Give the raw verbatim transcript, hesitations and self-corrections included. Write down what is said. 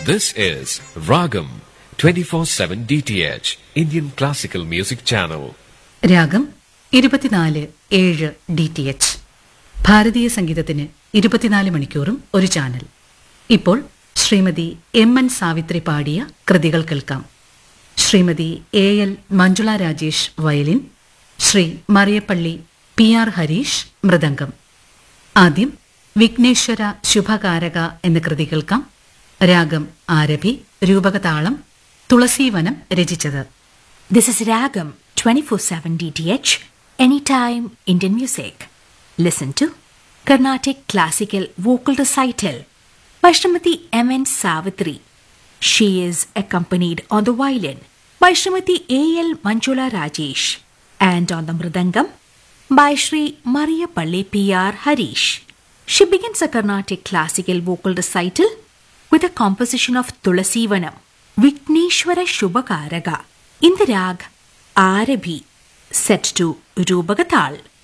This is Ragam twenty-four seven D T H Indian Classical Music Channel. രാഗം ഇരുപത്തിനാല് ഏഴ് D T H ഭാരതീയ സംഗീതത്തിന് ഇരുപത്തിനാല് മണിക്കൂറും ഒരു ചാനൽ. ഇപ്പോൾ ശ്രീമതി എം എൻ സാവിത്രി പാടിയ കൃതികൾ കേൾക്കാം. Shrimati A L Manjula Rajesh violin, Shri Mariyappally P R Harish mridangam. ആദ്യം വിഘ്നേശ്വര ശുഭകാരക എന്ന കൃതി കേൾക്കാം. രാഗം ആരഭി, രൂപകതാളം തുളസീവനം രചിച്ചത്. This is Ragam twenty-four seven D T H, Anytime Indian Music. Listen to Carnatic Classical Vocal Recital by Srimati M N Savitri. She is accompanied on the violin by Srimati A L Manjula Rajesh and on the mridangam by Sri Mariyapalli P R Harish. She begins a Carnatic Classical Vocal Recital with a composition of Tulasivanam, Vigneshwara Shubhakaraga, in the rag Arabhi, set to Rubagatal.